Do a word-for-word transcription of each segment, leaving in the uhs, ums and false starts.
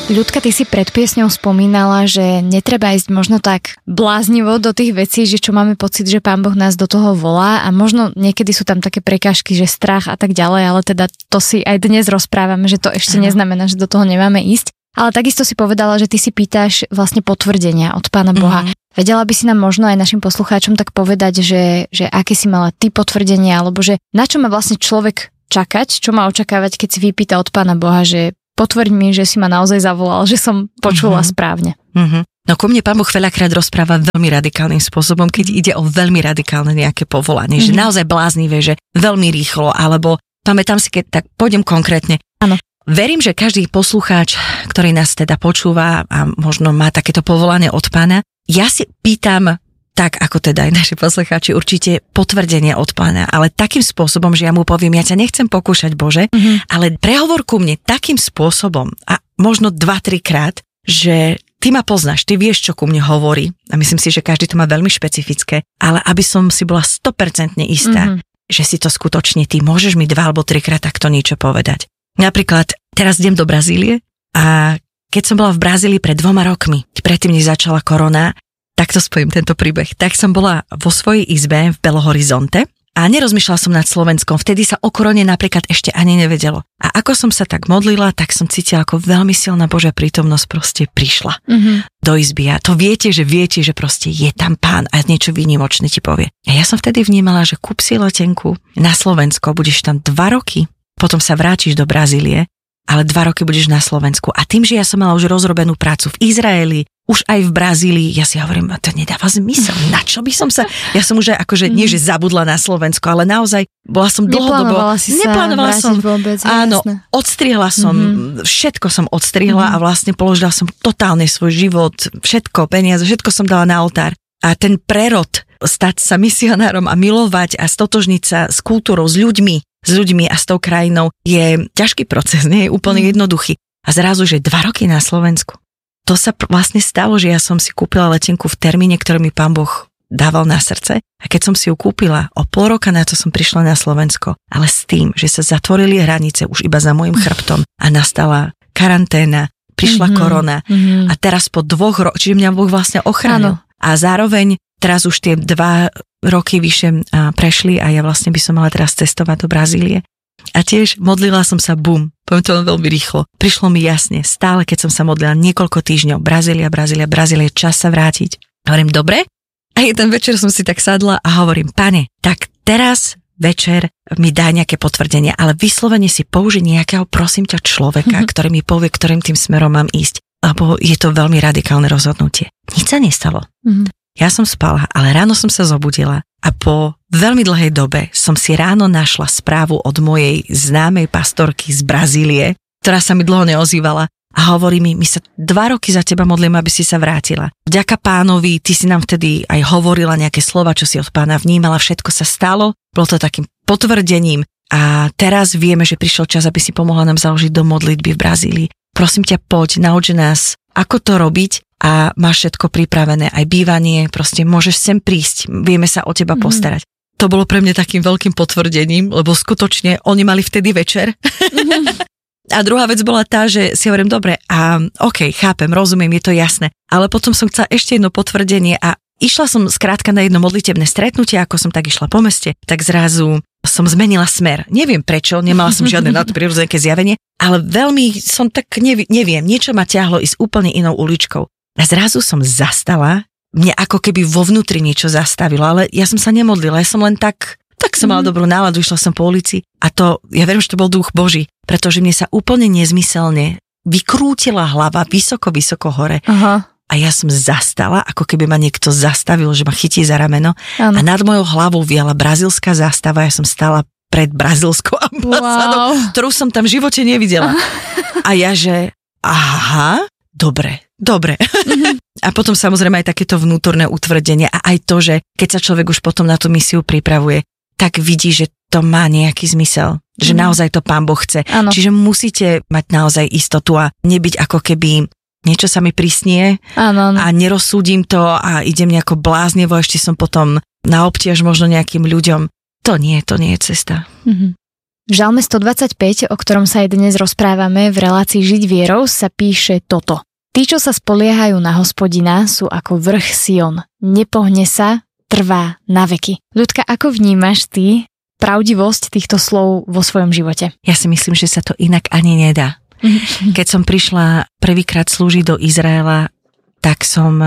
Ľudka, ty si pred piesňou spomínala, že netreba ísť možno tak bláznivo do tých vecí, že čo máme pocit, že Pán Boh nás do toho volá a možno niekedy sú tam také prekážky, že strach a tak ďalej, ale teda to si aj dnes rozprávame, že to ešte neznamená, že do toho nemáme ísť. Ale takisto si povedala, že ty si pýtaš vlastne potvrdenia od Pána Boha. Mm-hmm. Vedela by si nám možno aj našim poslucháčom tak povedať, že, že aké si mala ty potvrdenia, alebo že na čo má vlastne človek čakať, čo má očakávať, keď si vypýta od Pána Boha, že potvrď mi, že si ma naozaj zavolal, že som počula uh-huh. správne. Uh-huh. No ku mne Pán Boh veľakrát rozpráva veľmi radikálnym spôsobom, keď ide o veľmi radikálne nejaké povolanie, uh-huh. že naozaj bláznivé, že veľmi rýchlo, alebo pamätám si, keď tak pôjdem konkrétne. Áno. Verím, že každý poslucháč, ktorý nás teda počúva a možno má takéto povolanie od Pána, ja si pýtam, tak ako teda aj naši poslucháči, určite potvrdenie od Pána, ale takým spôsobom, že ja mu poviem, ja ťa nechcem pokúšať, Bože, mm-hmm. ale prehovor ku mne takým spôsobom a možno dva, tri krát, že ty ma poznáš, ty vieš, čo ku mne hovorí a myslím si, že každý to má veľmi špecifické, ale aby som si bola sto percent istá, mm-hmm. že si to skutočne ty môžeš mi dva alebo trikrát takto niečo povedať. Napríklad, teraz idem do Brazílie a keď som bola v Brazílii pred dvoma rokmi, predtým než začala korona, takto spojím tento príbeh. Tak som bola vo svojej izbe v Belo Horizonte a nerozmýšľala som nad Slovenskom. Vtedy sa o korone napríklad ešte ani nevedelo. A ako som sa tak modlila, tak som cítila, ako veľmi silná Božia prítomnosť proste prišla mm-hmm. do izby. A to viete, že viete, že proste je tam Pán a niečo výnimočné ti povie. A ja som vtedy vnímala, že kúp si letenku na Slovensko, budeš tam dva roky, potom sa vrátiš do Brazílie, ale dva roky budeš na Slovensku. A tým, že ja som mala už rozrobenú prácu v Izraeli, už aj v Brazílii, ja si hovorím, to nedáva zmysel, na čo by som sa, ja som už aj akože, nie že zabudla na Slovensko, ale naozaj bola som dlhodobo, neplánovala si sa neplánovala som, vôbec, áno, jasné. odstrihla som, mm-hmm. všetko som odstrihla mm-hmm. a vlastne položila som totálne svoj život, všetko, peniaze, všetko som dala na oltár. A ten prerod, stať sa misionárom a milovať a stotožniť sa s kultúrou, s ľuďmi, s ľuďmi a s tou krajinou je ťažký proces, nie je úplne mm. jednoduchý. A zrazu, že dva roky na Slovensku. To sa pr- vlastne stalo, že ja som si kúpila letenku v termíne, ktorý mi Pán Boh dával na srdce. A keď som si ju kúpila, o pol roka na to som prišla na Slovensko. Ale s tým, že sa zatvorili hranice už iba za môjim chrbtom a nastala karanténa, prišla mm-hmm. korona. Mm-hmm. A teraz po dvoch rokoch, čiže mňa Boh vlastne ochránil. Áno. A zároveň teraz už tie dva roky vyše prešli a ja vlastne by som mala teraz cestovať do Brazílie. A tiež modlila som sa, bum, poviem to len veľmi rýchlo. Prišlo mi jasne, stále keď som sa modlila niekoľko týždňov, Brazília, Brazília, Brazília, čas sa vrátiť. Hovorím, dobre? A jeden večer som si tak sadla a hovorím, Pane, tak teraz večer mi dá nejaké potvrdenie, ale vyslovene si použij nejakého, prosím ťa, človeka, mm-hmm. ktorý mi povie, ktorým tým smerom mám ísť. Lebo je to veľmi radikálne rozhodnutie. Nič sa nestalo. Mm-hmm. Ja som spala, ale ráno som sa zobudila a po veľmi dlhej dobe som si ráno našla správu od mojej známej pastorky z Brazílie, ktorá sa mi dlho neozývala a hovorí mi, my sa dva roky za teba modlím, aby si sa vrátila. Vďaka Pánovi, ty si nám vtedy aj hovorila nejaké slova, čo si od Pána vnímala, všetko sa stalo, bolo to takým potvrdením a teraz vieme, že prišiel čas, aby si pomohla nám založiť dom modlitby v Brazílii. Prosím ťa, poď, nauč nás, ako to robiť a máš všetko pripravené, aj bývanie, proste môžeš sem prísť, vieme sa o teba mm. postarať. To bolo pre mňa takým veľkým potvrdením, lebo skutočne oni mali vtedy večer. Mm. A druhá vec bola tá, že si hovorím, dobre, a okej, okay, chápem, rozumiem, je to jasné, ale potom som chcela ešte jedno potvrdenie a išla som skrátka na jedno modlitebné stretnutie, ako som tak išla po meste, tak zrazu som zmenila smer. Neviem prečo, nemala som žiadne nadprirodzené zjavenie, ale veľmi som tak, neviem, neviem, niečo ma ťahlo ísť úplne inou uličkou. A zrazu som zastala, mne ako keby vo vnútri niečo zastavilo, ale ja som sa nemodlila, ja som len tak, tak som mala mm. dobrú náladu, išla som po ulici a to, ja verím, že to bol duch Boží, pretože mne sa úplne nezmyselne vykrútila hlava vysoko, vysoko hore. Aha. A ja som zastala, ako keby ma niekto zastavil, že ma chytí za rameno. Ano. A nad mojou hlavou viala brazílska zástava, ja som stála pred brazílskou ambasádou, wow. ktorú som tam v živote nevidela. A ja, že aha, dobre, dobre. Mm-hmm. A potom samozrejme aj takéto vnútorné utvrdenie a aj to, že keď sa človek už potom na tú misiu pripravuje, tak vidí, že to má nejaký zmysel. Že mm. naozaj to Pán Boh chce. Ano. Čiže musíte mať naozaj istotu a nebyť ako keby niečo sa mi prisnie ano, ano. a nerozsúdim to a idem nejako bláznevo, ešte som potom na obtiaž možno nejakým ľuďom. To nie, to nie je cesta. Mm-hmm. V Žalme stodvadsaťpäť, o ktorom sa aj dnes rozprávame v relácii Žiť vierou, sa píše toto. Tí, čo sa spoliehajú na Hospodina, sú ako vrch Sion. Nepohne sa, trvá na veky. Ľudka, ako vnímaš ty pravdivosť týchto slov vo svojom živote? Ja si myslím, že sa to inak ani nedá. Keď som prišla prvýkrát slúžiť do Izraela, tak som,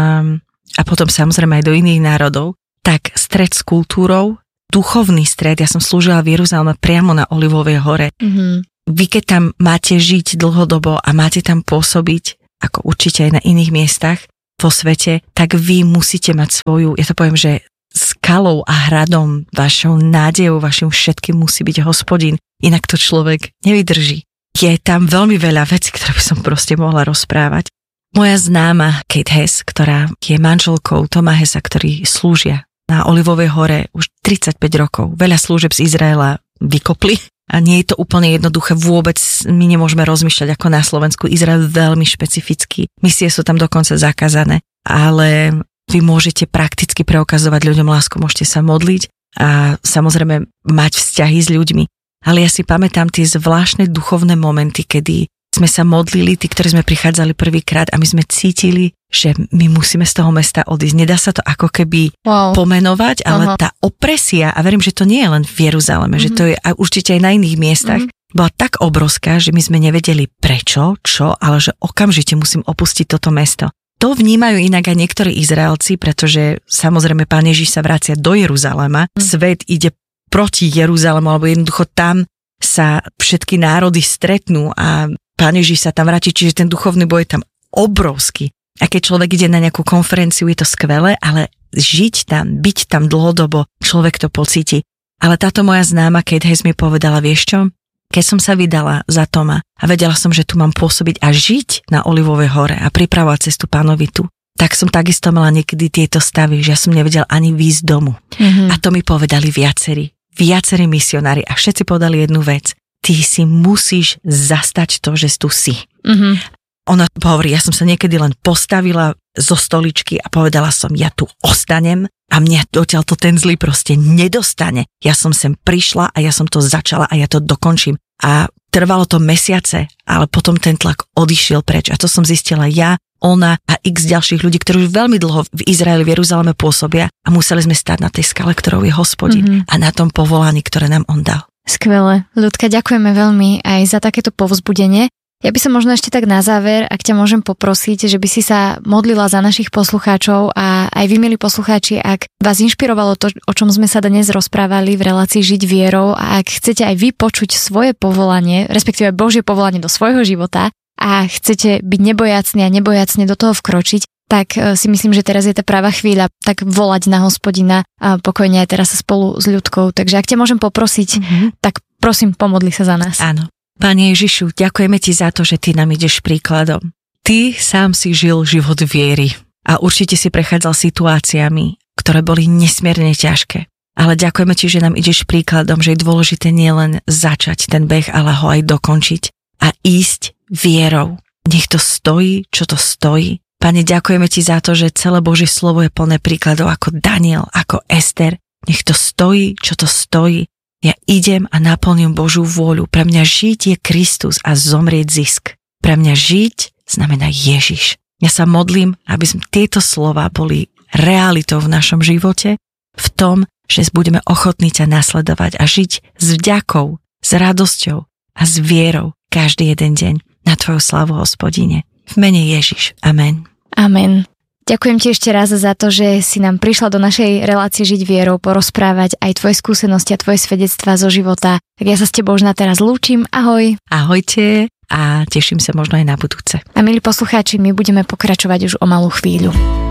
a potom samozrejme aj do iných národov, tak stred s kultúrou, duchovný stred, ja som slúžila v Jeruzaleme priamo na Olivovej hore. Mm-hmm. Vy keď tam máte žiť dlhodobo a máte tam pôsobiť, ako určite aj na iných miestach vo svete, tak vy musíte mať svoju, ja to poviem, že skalou a hradom, vašou nádejou, vašim všetkým musí byť Hospodin, inak to človek nevydrží. Je tam veľmi veľa vecí, ktoré by som proste mohla rozprávať. Moja známa Kate Hess, ktorá je manželkou Toma Hessa, ktorí slúžia na Olivovej hore už tridsaťpäť rokov. Veľa služieb z Izraela vykopli. A nie je to úplne jednoduché, vôbec my nemôžeme rozmýšľať ako na Slovensku. Izrael je veľmi špecifický. Misie sú tam dokonca zakázané, ale vy môžete prakticky preukazovať ľuďom lásku, môžete sa modliť a samozrejme mať vzťahy s ľuďmi. Ale ja si pamätám tie zvláštne duchovné momenty, kedy sme sa modlili, tí, ktorí sme prichádzali prvýkrát a my sme cítili, že my musíme z toho mesta odísť. Nedá sa to ako keby wow. pomenovať, ale Aha. tá opresia, a verím, že to nie je len v Jeruzaleme, mm-hmm. že to je určite aj na iných miestach, mm-hmm. bola tak obrovská, že my sme nevedeli prečo, čo, ale že okamžite musím opustiť toto mesto. To vnímajú inak aj niektorí Izraelci, pretože samozrejme Pán Ježiš sa vracia do Jeruzalema, mm-hmm. svet ide proti Jeruzalému, alebo jednoducho tam sa všetky národy stretnú a Pán Ježiš sa tam vráti, čiže ten duchovný boj je tam obrovský. A keď človek ide na nejakú konferenciu, je to skvelé, ale žiť tam, byť tam dlhodobo, človek to pocíti. Ale táto moja známa Kate Hess mi povedala, vieš čo? Keď som sa vydala za Toma a vedela som, že tu mám pôsobiť a žiť na Olivovej hore a pripravovať cestu Pánovi tu, tak som takisto mala niekedy tieto stavy, že ja som nevedela ani výjsť domu. Mm-hmm. A to mi povedali viacerí, viacerí misionári a všetci povedali jednu vec. Ty si musíš zastať to, že tu si. Mm-hmm. Ona hovorí, ja som sa niekedy len postavila zo stoličky a povedala som, ja tu ostanem a mňa dotiaľ to ten zlý proste nedostane. Ja som sem prišla a ja som to začala a ja to dokončím. A trvalo to mesiace, ale potom ten tlak odišiel preč. A to som zistila ja, ona a x ďalších ľudí, ktorí už veľmi dlho v Izraeli, v Jeruzaleme pôsobia a museli sme stáť na tej skale, ktorou je Hospodin mm-hmm. a na tom povolaní, ktoré nám on dal. Skvelé. Ľudka, ďakujeme veľmi aj za takéto povzbudenie. Ja by som možno ešte tak na záver, ak ťa môžem poprosiť, že by si sa modlila za našich poslucháčov a aj vy, milí poslucháči, ak vás inšpirovalo to, o čom sme sa dnes rozprávali v relácii Žiť vierou a ak chcete aj vy počuť svoje povolanie, respektíve Božie povolanie do svojho života a chcete byť nebojacní a nebojacne do toho vkročiť, tak si myslím, že teraz je tá práva chvíľa tak volať na Hospodina a pokojne aj teraz spolu s Ľudkou. Takže ak ťa môžem poprosiť, mm-hmm. tak prosím, pomodli sa za nás. Áno. Pane Ježišu, ďakujeme ti za to, že ty nám ideš príkladom. Ty sám si žil život viery a určite si prechádzal situáciami, ktoré boli nesmierne ťažké. Ale ďakujeme ti, že nám ideš príkladom, že je dôležité nielen začať ten beh, ale ho aj dokončiť a ísť vierou. Nech to stojí, čo to stojí. Pane, ďakujeme ti za to, že celé Božie slovo je plné príkladov ako Daniel, ako Ester. Nech to stojí, čo to stojí. Ja idem a naplním Božiu vôľu. Pre mňa žiť je Kristus a zomrieť zisk. Pre mňa žiť znamená Ježiš. Ja sa modlím, aby sme tieto slova boli realitou v našom živote, v tom, že budeme ochotní ťa nasledovať a žiť s vďakou, s radosťou a s vierou každý jeden deň na tvoju slavu, Hospodine. V mene Ježiš. Amen. Amen. Ďakujem ti ešte raz za to, že si nám prišla do našej relácie Žiť vierou porozprávať aj tvoje skúsenosti a tvoje svedectvá zo života. Tak ja sa s tebou už na teraz lúčim. Ahoj. Ahojte a teším sa možno aj na budúce. A milí poslucháči, my budeme pokračovať už o malú chvíľu.